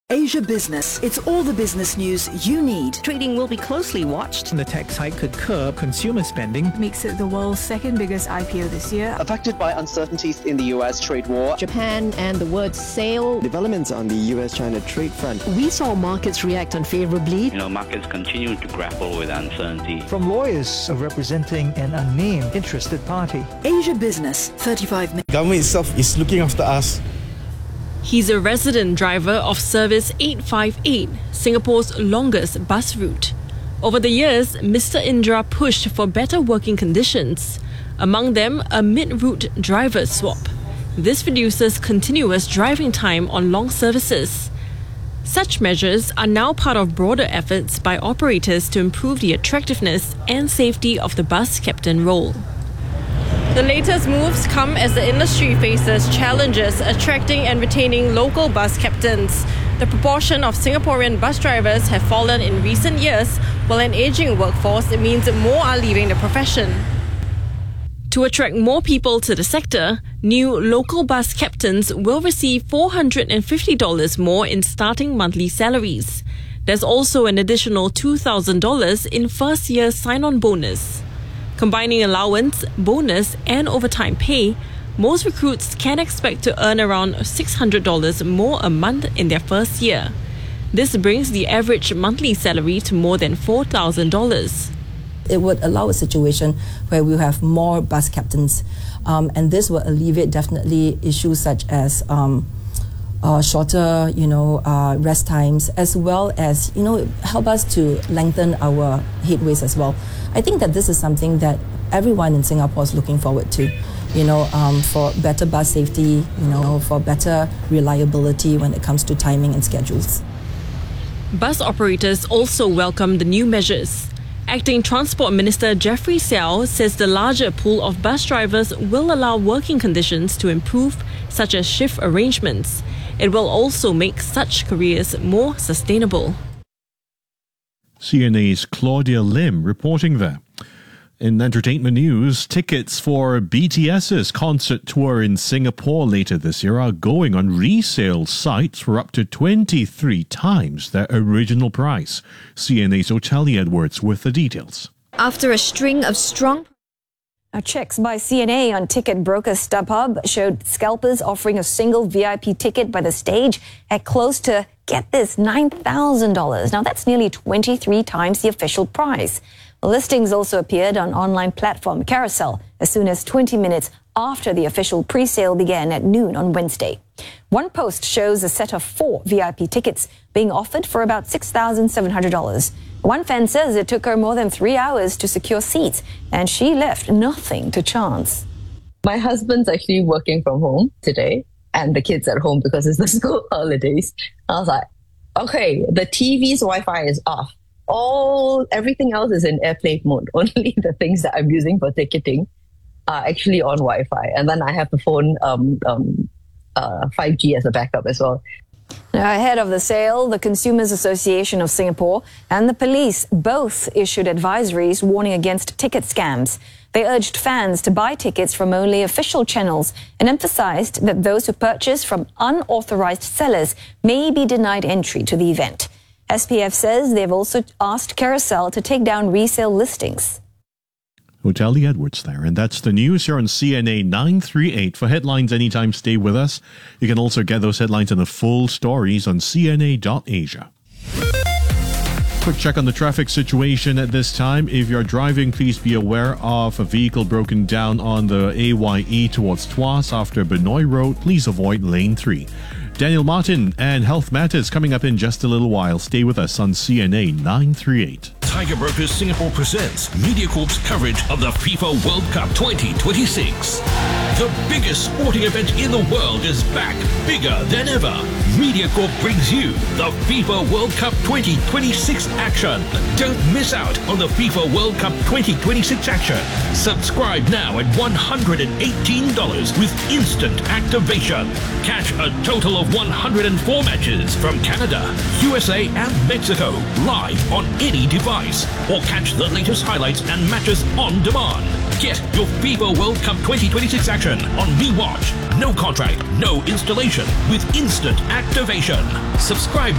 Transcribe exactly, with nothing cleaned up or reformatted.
Asia Business. It's all the business news you need. Trading will be closely watched. The tax hike could curb consumer spending. Makes it the world's second biggest I P O this year. Affected by uncertainties in the U S trade war. Japan and the word sale. Developments on the U S China trade front. We saw markets react unfavorably. You know, markets continue to grapple with uncertainty. From lawyers representing an unnamed interested party. Asia Business, thirty-five minutes. The government itself is looking after us. He's a resident driver of Service eight five eight, Singapore's longest bus route. Over the years, Mister Indra pushed for better working conditions. Among them, a mid-route driver swap. This reduces continuous driving time on long services. Such measures are now part of broader efforts by operators to improve the attractiveness and safety of the bus captain role. The latest moves come as the industry faces challenges attracting and retaining local bus captains. The proportion of Singaporean bus drivers have fallen in recent years, while an ageing workforce means more are leaving the profession. To attract more people to the sector, new local bus captains will receive four hundred fifty dollars more in starting monthly salaries. There's also an additional two thousand dollars in first-year sign-on bonus. Combining allowance, bonus and overtime pay, most recruits can expect to earn around six hundred dollars more a month in their first year. This brings the average monthly salary to more than four thousand dollars. It would allow a situation where we have more bus captains, um, and this will alleviate definitely issues such as um, uh, shorter, you know, uh, rest times, as well as, you know, help us to lengthen our headways as well. I think that this is something that everyone in Singapore is looking forward to, you know, um, for better bus safety, you know, for better reliability when it comes to timing and schedules. Bus operators also welcome the new measures. Acting Transport Minister Jeffrey Seow says the larger pool of bus drivers will allow working conditions to improve, such as shift arrangements. It will also make such careers more sustainable. C N A's Claudia Lim reporting there. In entertainment news, tickets for BTS's concert tour in Singapore later this year are going on resale sites for up to twenty-three times their original price. C N A's Otelia Edwards with the details. After a string of strong... Now, checks by C N A on ticket broker StubHub showed scalpers offering a single V I P ticket by the stage at close to, get this, nine thousand dollars. Now, that's nearly twenty-three times the official price. The listings also appeared on online platform Carousell as soon as twenty minutes after the official pre-sale began at noon on Wednesday. One post shows a set of four V I P tickets being offered for about six thousand seven hundred dollars. One fan says it took her more than three hours to secure seats, and she left nothing to chance. My husband's actually working from home today, and the kids at home because it's the school holidays. I was like, okay, the T V's Wi-Fi is off. All everything else is in airplane mode. Only the things that I'm using for ticketing are actually on Wi-Fi, and then I have the phone um, um, uh, five G as a backup as well. Now, ahead of the sale, the Consumers Association of Singapore and the police both issued advisories warning against ticket scams. They urged fans to buy tickets from only official channels and emphasized that those who purchase from unauthorized sellers may be denied entry to the event. S P F says they've also asked Carousell to take down resale listings. Otelia Edwards there, and that's the news here on C N A nine three eight. For headlines anytime, stay with us. You can also get those headlines and the full stories on C N A dot asia. Quick check on the traffic situation at this time. If you're driving, please be aware of a vehicle broken down on the A Y E towards Tuas after Benoi Road. Please avoid lane three. Daniel Martin and Health Matters coming up in just a little while. Stay with us on C N A nine three eight. Tiger Brokers Singapore presents MediaCorp's coverage of the FIFA World Cup twenty twenty-six. The biggest sporting event in the world is back, bigger than ever. MediaCorp brings you the FIFA World Cup twenty twenty-six action. Don't miss out on the FIFA World Cup twenty twenty-six action. Subscribe now at one hundred eighteen dollars with instant activation. Catch a total of one hundred four matches from Canada, U S A and Mexico live on any device, or catch the latest highlights and matches on demand. Get your FIFA World Cup twenty twenty-six action on MeWatch. No contract, no installation with instant activation. Subscribe